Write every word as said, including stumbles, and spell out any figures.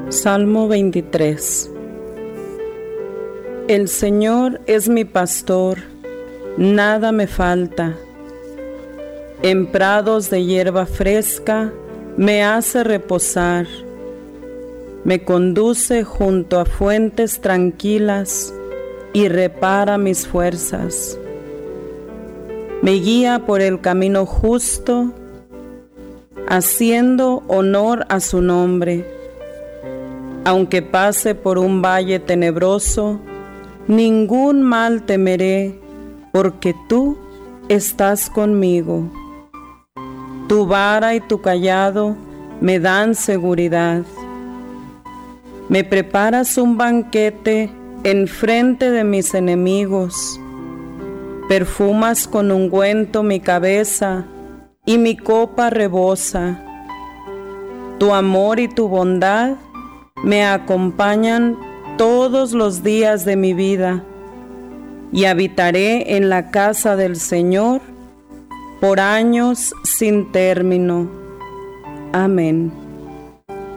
Salmo veintitrés. El Señor es mi pastor, nada me falta. En prados de hierba fresca me hace reposar. Me conduce junto a fuentes tranquilas y repara mis fuerzas. Me guía por el camino justo, haciendo honor a su nombre. Aunque pase por un valle tenebroso, ningún mal temeré, porque tú estás conmigo. Tu vara y tu cayado me dan seguridad. Me preparas un banquete en frente de mis enemigos. Perfumas con ungüento mi cabeza y mi copa rebosa. Tu amor y tu bondad me acompañan todos los días de mi vida, y habitaré en la casa del Señor por años sin término. Amén.